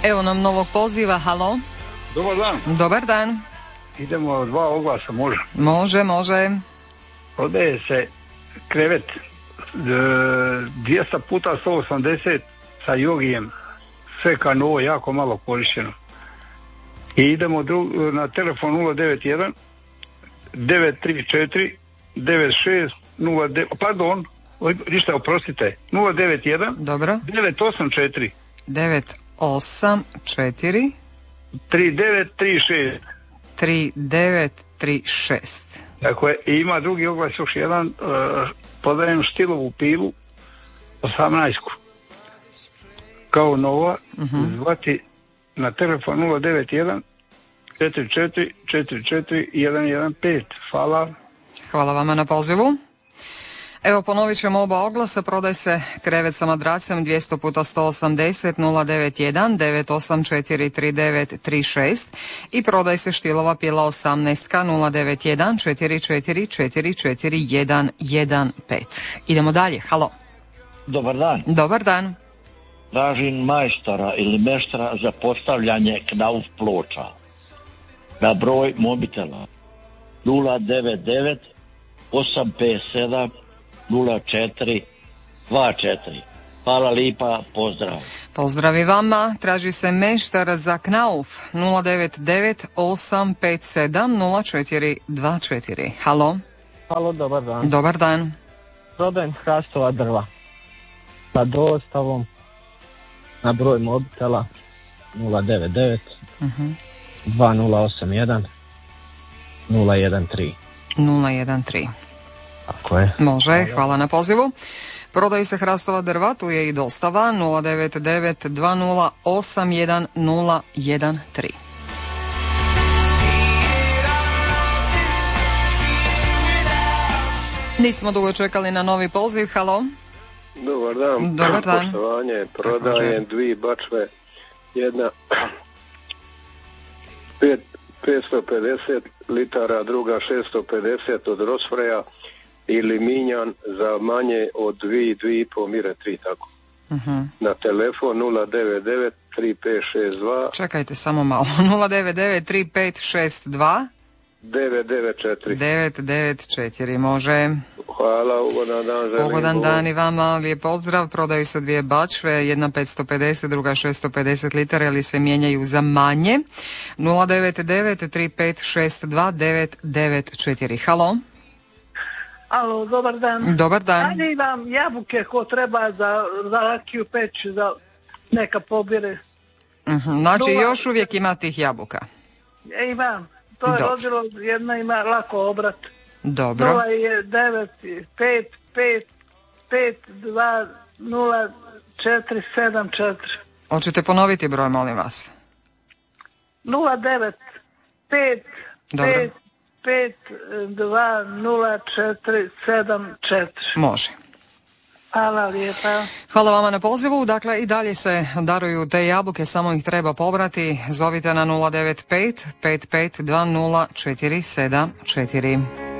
Evo nam novog poziva, halo. Dobar dan. Dobar dan. Idemo 2 oglasa, može? Može. Prodaje se krevet 200 puta 180 sa jogijem, sve kao novo, jako malo korišteno. I idemo na telefon 091 934 96 09, pardon, ništa, oprostite, 091 dobro 984 984 3936 3936. Dakle, ima drugi oglas još jedan, prodajem Stilovu pilu 18-ku kao nova, zvati na telefon 091 44 44 115. Hvala vama na pozivu. Evo, ponovit ćemo oba oglasa. Prodaj se krevet sa madracem 200 puta 180 091 984 3936 i prodaj se Štilova pila 18 091 44 44 115. Idemo dalje, halo. Dobar dan. Dobar dan. Tražim majstora ili meštara za postavljanje knauf ploča na broj mobitela 099 857 0424. Hvala lipa, pozdrav. Pozdravi vama. Traži se meštar za knauf 099 857 0424. Halo. Halo, dobar dan. Dobar dan. Prodajem hrastova drva sa dostavom na broj mobitela 099 2081 013. 013. Tako je. Može, hvala na pozivu. Prodaju se hrastova drva, tu je i dostava 099 2081 013. Nismo dugo čekali na novi poziv, halo. Dobar dan. Dobar dan. Poštovanje, prodajem 2 bačve, jedna 550 litara, druga 650 od Rosfreja ili Minjan za manje od 2,5 mire 3, tako. Na telefon 099 3562. Čekajte samo malo. 099 3562 994. 994, može. Hvala, ugodan dan želim. Ugodan dan i vama, lijep pozdrav. Prodaju se 2 bačve, jedna 550, druga 650 litara, ali se mijenjaju za manje. 099 3562 994. Halo. Alo, dobar dan. Dobar dan. Ajde imam jabuke ko treba za rakiju peć, za neka pobire. Znači još uvijek ima tih jabuka? Imam. To je rodilo, jedna ima lako obrat. Dobro. 0 je 9 5 5 2 0 4 7 4. Hoćete ponoviti broj, molim vas? 09 5 5 5 2 0 4 7 4. Može. Hvala lijepa. Hvala vama na pozivu. Dakle, i dalje se daruju te jabuke, samo ih treba pobrati. Zovite na 095 55 20 474.